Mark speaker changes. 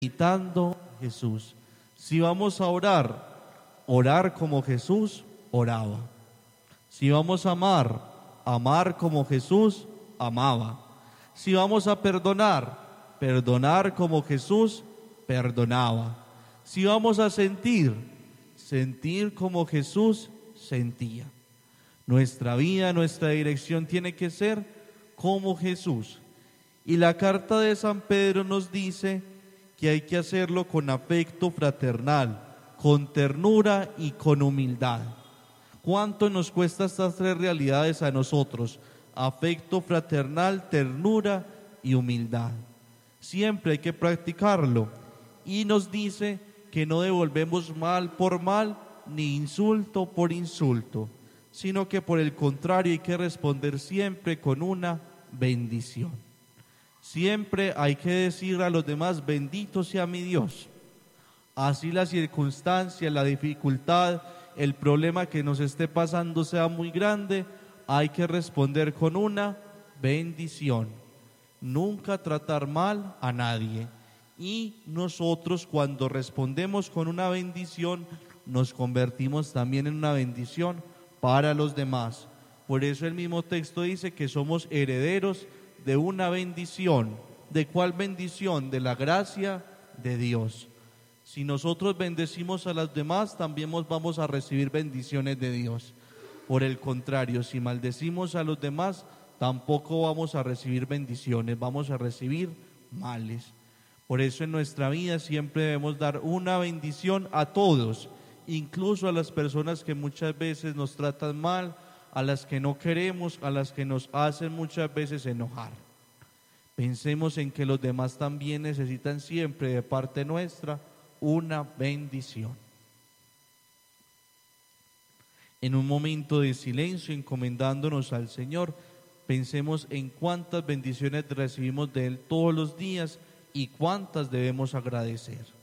Speaker 1: imitando a Jesús. Si vamos a orar, orar como Jesús oraba. Si vamos a amar, amar como Jesús amaba. Si vamos a perdonar, perdonar como Jesús perdonaba. Si vamos a sentir, sentir como Jesús sentía. Nuestra vida, nuestra dirección tiene que ser como Jesús. Y la carta de San Pedro nos dice que hay que hacerlo con afecto fraternal, con ternura y con humildad. ¿Cuánto nos cuesta estas tres realidades a nosotros? Afecto fraternal, ternura y humildad. Siempre hay que practicarlo. Y nos dice que no devolvemos mal por mal, ni insulto por insulto, sino que por el contrario hay que responder siempre con una bendición. Siempre hay que decir a los demás: bendito sea mi Dios. Así la circunstancia, la dificultad, el problema que nos esté pasando sea muy grande, hay que responder con una bendición. Nunca tratar mal a nadie. Y nosotros, cuando respondemos con una bendición, nos convertimos también en una bendición para los demás. Por eso el mismo texto dice que somos herederos de una bendición. ¿De cuál bendición? De la gracia de Dios. Si nosotros bendecimos a los demás, también vamos a recibir bendiciones de Dios. Por el contrario, si maldecimos a los demás, tampoco vamos a recibir bendiciones, vamos a recibir males. Por eso en nuestra vida siempre debemos dar una bendición a todos, incluso a las personas que muchas veces nos tratan mal, a las que no queremos, a las que nos hacen muchas veces enojar. Pensemos en que los demás también necesitan siempre de parte nuestra una bendición. En un momento de silencio, encomendándonos al Señor, pensemos en cuántas bendiciones recibimos de Él todos los días y cuántas debemos agradecer.